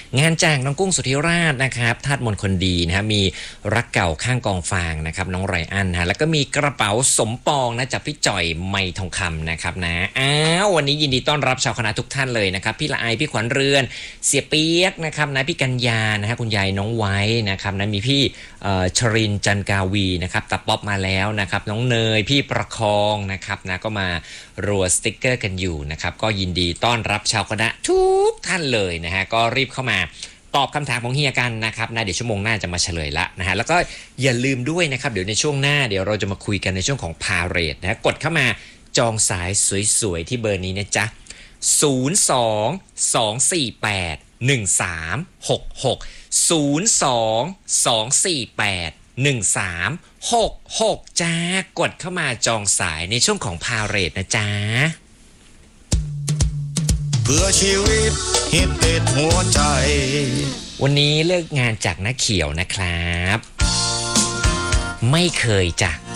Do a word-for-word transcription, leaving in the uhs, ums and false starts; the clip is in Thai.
งานจากน้องกุ้งสุธิราชนะครับธาตุมนต์คนดีนะฮะมีรักเก่าข้างกองฟางนะครับน้องไรอันฮะแล้วก็มีกระเป๋าสมปองนะจากพี่จ่อยไมทองคำนะครับนะอ้าววันนี้ยินดีต้อนรับชาวคณะทุกท่านเลยนะครับพี่ละไอพี่ขวัญเรือนเสียเปียกนะครับนะพี่กัญญานะฮะคุณยายน้องไว้นะครับนะมีพี่ชรินจันกาวีนะครับตาป๊อปมาแล้วนะครับน้องเนยพี่ประคองนะครับนะก็มารัวสติ๊กเกอร์กันอยู่นะครับก็ยินดีต้อนรับชาวคณะทุกท่านเลยนะฮะก็รีบเข้ามาตอบคำถามของเฮียกันนะครับนะเดี๋ยวชั่วโมงหน้าจะมาเฉลยละนะฮะแล้วก็อย่าลืมด้วยนะครับเดี๋ยวในช่วงหน้าเดี๋ยวเราจะมาคุยกันในช่วงของพาเรดนะฮะกดเข้ามาจองสายสวยๆที่เบอร์นี้นะจ๊ะศูนย์ สอง สอง สี่ แปด หนึ่ง สาม หก หก ศูนย์ สอง สอง สี่ แปด หนึ่ง สาม หก หกจ้ากดเข้ามาจองสายในช่วงของพาเรดนะจ๊ะเพื่อชีวิตฮิตติดหัวใจวันนี้เลิกงานจากน้าเขียวนะครับไม่เคยจ้ะ